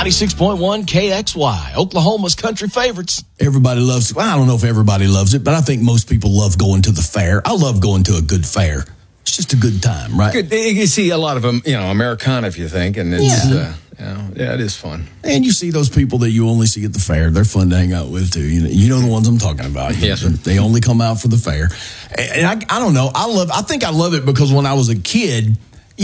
96.1 KXY, Oklahoma's country favorites. Everybody loves it. Well, I don't know if everybody loves it, but I think most people love going to the fair. I love going to a good fair. It's just a good time, right? Good. You see a lot of them, Americana, if you think, and it's, it is fun. And you see those people that you only see at the fair. They're fun to hang out with, too. You know the ones I'm talking about. Yes, sir. They only come out for the fair. And I don't know. I think I love it because when I was a kid,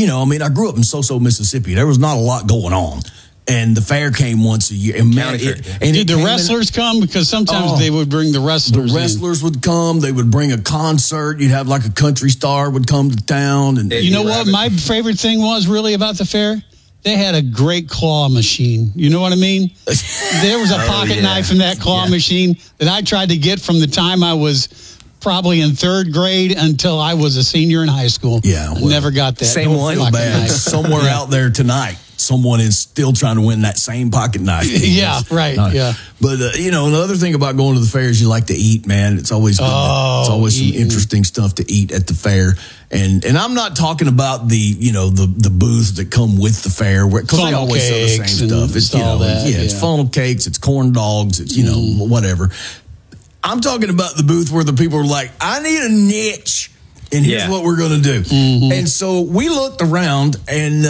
I grew up in Soso, Mississippi. There was not a lot going on. And the fair came once a year. And did the wrestlers come? Because sometimes they would bring the wrestlers. The wrestlers would come. They would bring a concert. You'd have like a country star would come to town. And you know what my favorite thing was really about the fair? They had a great claw machine. You know what I mean? There was a pocket knife in that claw machine that I tried to get from the time I was probably in third grade until I was a senior in high school. Yeah, I never got that. Same one. Bad. Somewhere out there tonight, someone is still trying to win that same pocket knife. Yeah, right. Yeah. But, another thing about going to the fair is you like to eat, man. It's always good. It's always some interesting stuff to eat at the fair. And I'm not talking about the booths that come with the fair, because they always sell the same stuff. It's it's funnel cakes, it's corn dogs, it's whatever. I'm talking about the booth where the people are like, I need a niche, and here's what we're going to do. Mm-hmm. And so we looked around and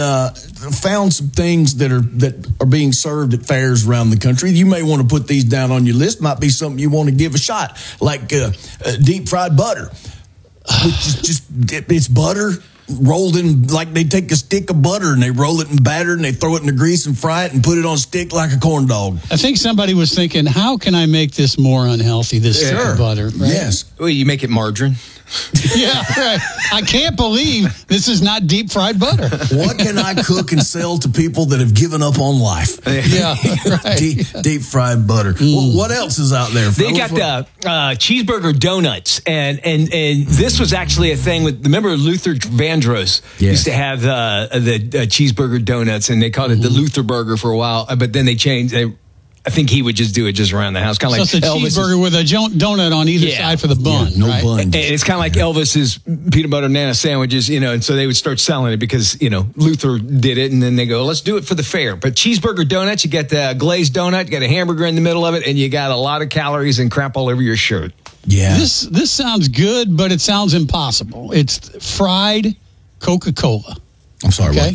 found some things that are being served at fairs around the country. You may want to put these down on your list. Might be something you want to give a shot, like deep fried butter, which is it's butter rolled in, like they take a stick of butter and they roll it in batter and they throw it in the grease and fry it and put it on a stick like a corn dog. I think somebody was thinking, how can I make this more unhealthy, this stick of butter? Right? Yes. Well, you make it margarine. Yeah, right. I can't believe this is not deep fried butter. What can I cook and sell to people that have given up on life? Yeah, right. Deep fried butter. Well, what else is out there? They got the cheeseburger donuts, and this was actually a thing with. Remember Luther Vandross used to have the cheeseburger donuts, and they called it the Luther Burger for a while, but then they changed. I think he would just do it just around the house, kind of like it's a cheeseburger with a donut on either side for the bun. No bun. And it's kind of like Elvis's peanut butter nana sandwiches, and so they would start selling it because Luther did it, and then they go, let's do it for the fair. But cheeseburger donuts, you get the glazed donut, you got a hamburger in the middle of it, and you got a lot of calories and crap all over your shirt. Yeah, this sounds good, but it sounds impossible. It's fried Coca-Cola. I'm sorry. Okay. What?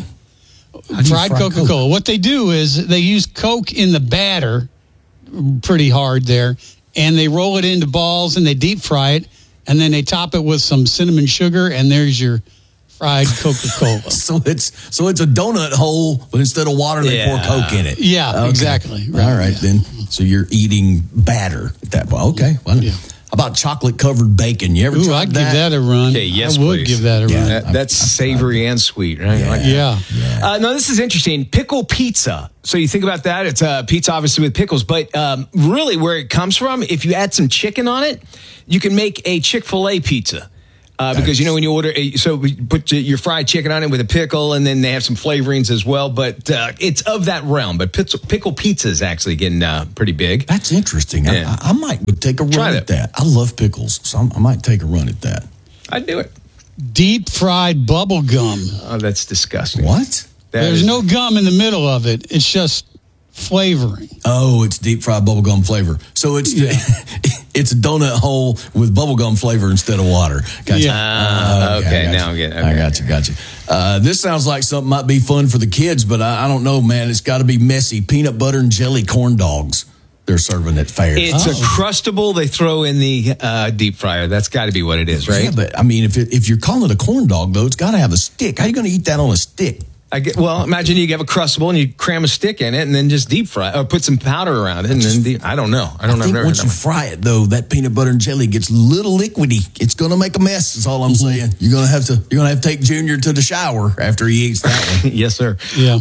Fried Coca-Cola. What they do is they use Coke in the batter pretty hard there, and they roll it into balls and they deep fry it, and then they top it with some cinnamon sugar, and there's your fried Coca-Cola. so it's a donut hole, but instead of water, they pour Coke in it. Yeah, exactly. Right. All right, then. So you're eating batter at that point. Okay. Well, how about chocolate-covered bacon? You ever tried I'd that? give that a run. Okay, yes, I would please. give that a run. That's savory and sweet, right? Yeah. No, this is interesting. Pickle pizza. So you think about that. It's pizza, obviously, with pickles. But really, where it comes from, if you add some chicken on it, you can make a Chick-fil-A pizza. Because, when you order, so we put your fried chicken on it with a pickle, and then they have some flavorings as well. But it's of that realm. But pickle pizza is actually getting pretty big. That's interesting. Yeah. I might take a run at that. I love pickles, so I might take a run at that. I'd do it. Deep fried bubble gum. Oh, that's disgusting. What? There's no gum in the middle of it. It's just flavoring. Oh, it's deep fried bubblegum flavor. So it's it's a donut hole with bubblegum flavor instead of water. Gotcha. Yeah. Okay, now I'm getting it. Okay. I got you. This sounds like something might be fun for the kids, but I don't know, man. It's got to be messy. Peanut butter and jelly corn dogs they're serving at fairs. It's a crustable they throw in the deep fryer. That's got to be what it is, right? Yeah, but I mean, if you're calling it a corn dog, though, it's got to have a stick. How are you going to eat that on a stick? Imagine you have a Crustable and you cram a stick in it and then just deep fry or put some powder around it. And then I don't know. I think once you fry it, though, that peanut butter and jelly gets a little liquidy. It's going to make a mess. That's all I'm saying. You're going to have to take Junior to the shower after he eats that one. Yes, sir. Yeah.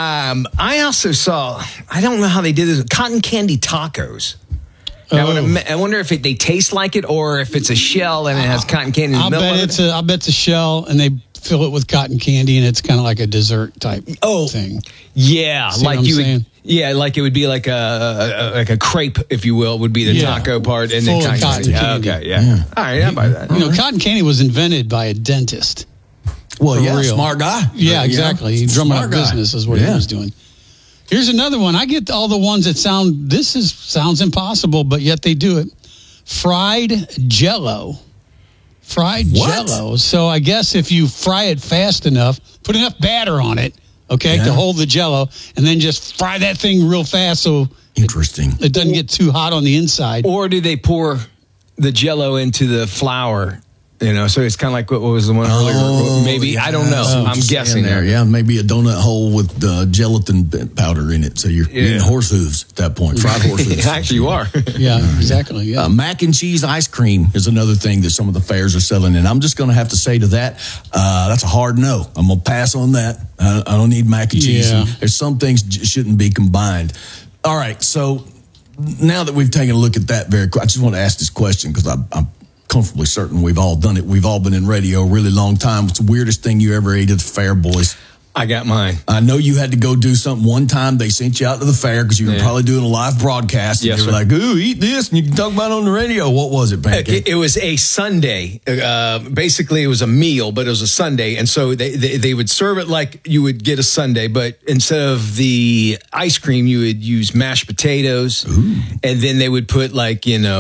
I also saw, I don't know how they did this, cotton candy tacos. I wonder if they taste like it or if it's a shell and it has cotton candy in the middle of it. I bet it's a shell and they fill it with cotton candy and it's kind of like a dessert type thing. Yeah. See like you would, yeah, like it would be like a crepe, if you will, would be the taco part. And full then of cotton candy. Okay, yeah. All right, I buy that. Cotton candy was invented by a dentist. Well, real. Smart guy. Yeah, exactly. He drummed up business is what he was doing. Here's another one. I get all the ones that sounds impossible, but yet they do it. Fried Jell-O. Fried What? Jell-O. So I guess if you fry it fast enough, put enough batter on it, okay, to hold the Jell-O, and then just fry that thing real fast so Interesting. it doesn't get too hot on the inside. Or do they pour the Jell-O into the flour? You know, so it's kind of like what was the one earlier? Maybe, I don't know. I'm guessing there. Yeah, maybe a donut hole with gelatin powder in it. So you're eating horse hooves at that point. Fried horse hooves. Actually, you are. Yeah, exactly. Yeah. Mac and cheese ice cream is another thing that some of the fairs are selling. And I'm just going to have to say to that, that's a hard no. I'm going to pass on that. I don't need mac and cheese. Yeah. And there's some things shouldn't be combined. All right, so now that we've taken a look at that I just want to ask this question because I'm comfortably certain we've all done it. We've all been in radio a really long time. What's the weirdest thing you ever ate at the fair, boys? I got mine. I know you had to go do something one time. They sent you out to the fair because you were probably doing a live broadcast. And Yes, they were sir. like, ooh, eat this. And you can talk about it on the radio. What was it, Pancake? It was a sundae. Basically, it was a meal, but it was a sundae. And so they would serve it like you would get a sundae, but instead of the ice cream, you would use mashed potatoes. Ooh. And then they would put like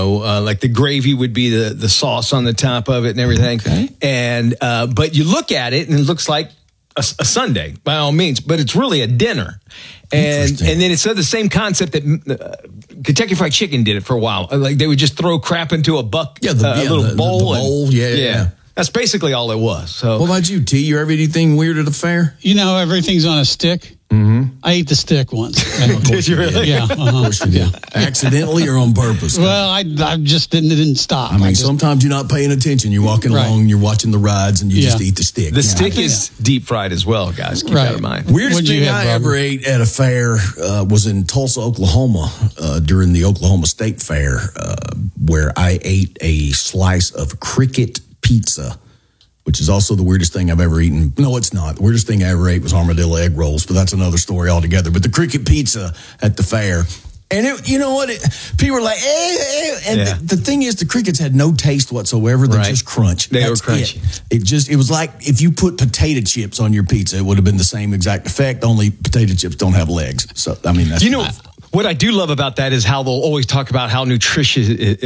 the gravy would be the sauce on the top of it and everything. Okay. And but you look at it and it looks like a sundae by all means, but it's really a dinner. And then it's the same concept that Kentucky Fried Chicken did it for a while. Like they would just throw crap into a bowl. The bowl. Yeah. That's basically all it was. So, What about you, T? You ever eat anything weird at a fair? You know, everything's on a stick. Mm-hmm. I ate the stick once. did you really? Yeah. Of course you did. Accidentally or on purpose? Well, I just didn't stop. I mean, sometimes you're not paying attention. You're walking along, and you're watching the rides, and you just eat the stick. The stick is deep fried as well, guys. Keep that in mind. Weirdest What'd you thing have, I ever ate at a fair was in Tulsa, Oklahoma, during the Oklahoma State Fair, where I ate a slice of cricket pizza, which is also the weirdest thing I've ever eaten. No, it's not. The weirdest thing I ever ate was armadillo egg rolls, but that's another story altogether. But the cricket pizza at the fair. And you know what? People were like, and the thing is, the crickets had no taste whatsoever. They just crunch. They were crunchy. It was like if you put potato chips on your pizza, it would have been the same exact effect, only potato chips don't have legs. So, I mean, that's... What I do love about that is how they'll always talk about how nutritious it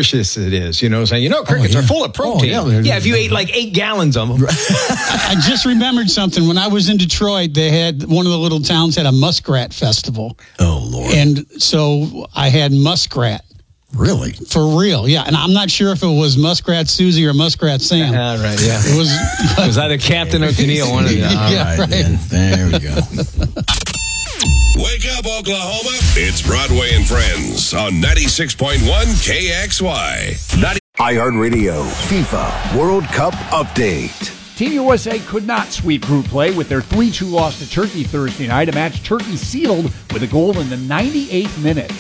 is. You know, saying, crickets are full of protein. If you ate like 8 gallons of them. I just remembered something. When I was in Detroit, they had one of the little towns had a muskrat festival. Oh, Lord. And so I had muskrat. Really? For real, yeah. And I'm not sure if it was Muskrat Susie or Muskrat Sam. Right, yeah. It was either Captain or Tennille, one of them. Yeah, right. Then. There we go. Wake up, Oklahoma. It's Broadway and Friends on 96.1 KXY. iHeartRadio FIFA World Cup Update. Team USA could not sweep group play with their 3-2 loss to Turkey Thursday night, a match Turkey sealed with a goal in the 98th minute.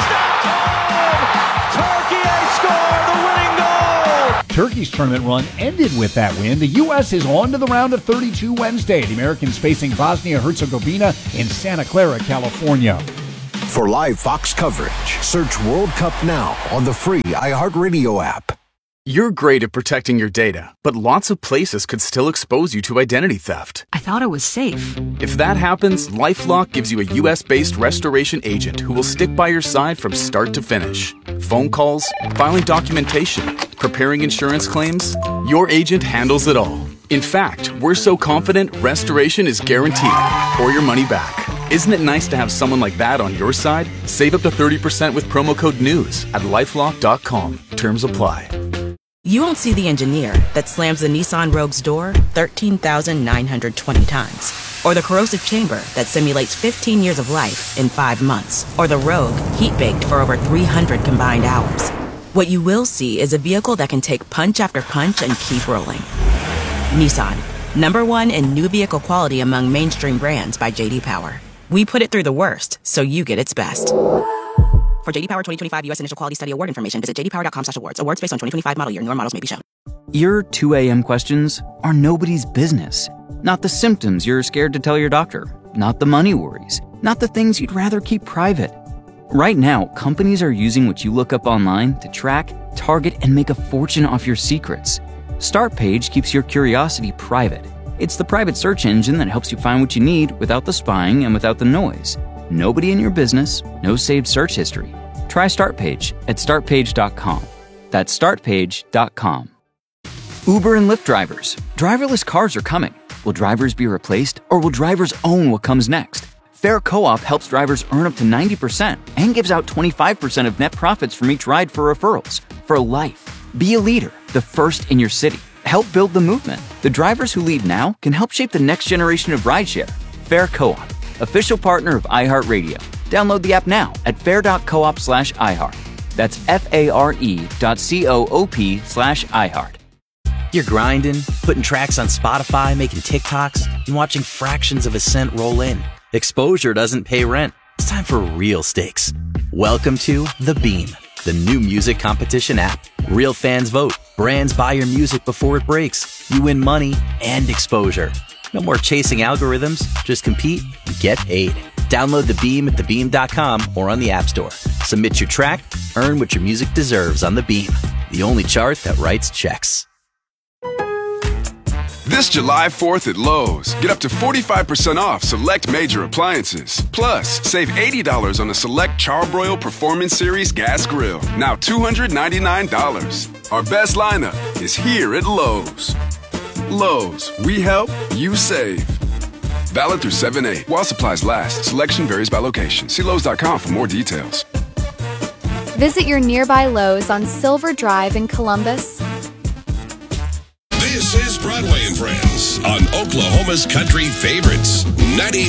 Turkey's tournament run ended with that win. The U.S. is on to the round of 32 Wednesday. The Americans facing Bosnia-Herzegovina in Santa Clara, California. For live Fox coverage, search World Cup now on the free iHeartRadio app. You're great at protecting your data, but lots of places could still expose you to identity theft. I thought it was safe. If that happens, LifeLock gives you a U.S.-based restoration agent who will stick by your side from start to finish. Phone calls, filing documentation, preparing insurance claims, your agent handles it all. In fact, we're so confident restoration is guaranteed or your money back. Isn't it nice to have someone like that on your side? Save up to 30% with promo code NEWS at LifeLock.com. Terms apply. You won't see the engineer that slams the Nissan Rogue's door 13,920 times. Or the corrosive chamber that simulates 15 years of life in 5 months. Or the Rogue heat-baked for over 300 combined hours. What you will see is a vehicle that can take punch after punch and keep rolling. Nissan, #1 in new vehicle quality among mainstream brands by J.D. Power. We put it through the worst, so you get its best. For J.D. Power 2025 U.S. Initial Quality Study Award information, visit jdpower.com/awards. Awards based on 2025 model year. Newer models may be shown. Your 2 a.m. questions are nobody's business. Not the symptoms you're scared to tell your doctor. Not the money worries. Not the things you'd rather keep private. Right now, companies are using what you look up online to track, target, and make a fortune off your secrets. Startpage keeps your curiosity private. It's the private search engine that helps you find what you need without the spying and without the noise. Nobody in your business, no saved search history. Try StartPage at startpage.com. That's startpage.com. Uber and Lyft drivers. Driverless cars are coming. Will drivers be replaced, or will drivers own what comes next? Fair Co-op helps drivers earn up to 90% and gives out 25% of net profits from each ride for referrals. For life. Be a leader, the first in your city. Help build the movement. The drivers who lead now can help shape the next generation of rideshare. Fair Co-op, official partner of iHeartRadio. Download the app now at fair.coop/iHeart. That's FARE.coop/iHeart. You're grinding, putting tracks on Spotify, making TikToks, and watching fractions of a cent roll in. Exposure doesn't pay rent. It's time for real stakes. Welcome to The Beam, the new music competition app. Real fans vote. Brands buy your music before it breaks. You win money and exposure. No more chasing algorithms. Just compete and get paid. Download The Beam at thebeam.com or on the App Store. Submit your track, earn what your music deserves on The Beam, the only chart that writes checks. This July 4th at Lowe's, get up to 45% off select major appliances. Plus, save $80 on a select Charbroil Performance Series gas grill, now $299. Our best lineup is here at Lowe's. Lowe's, we help, you save. Valid through 7/8 while supplies last. Selection varies by location. See Lowe's.com for more details. Visit your nearby Lowe's on Silver Drive in Columbus. This is Broadway and Friends on Oklahoma's Country Favorites 90.